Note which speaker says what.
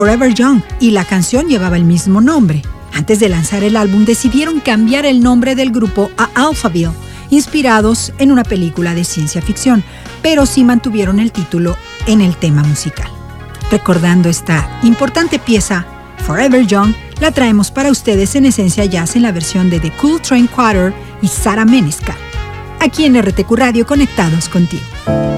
Speaker 1: Forever Young y la canción llevaba el mismo nombre. Antes de lanzar el álbum decidieron cambiar el nombre del grupo a Alphaville, inspirados en una película de ciencia ficción, pero sí mantuvieron el título en el tema musical. Recordando esta importante pieza, Forever Young, la traemos para ustedes en Esencia Jazz en la versión de The Coltrane Quartet y Sara Menescal, aquí en RTQ Radio, conectados contigo.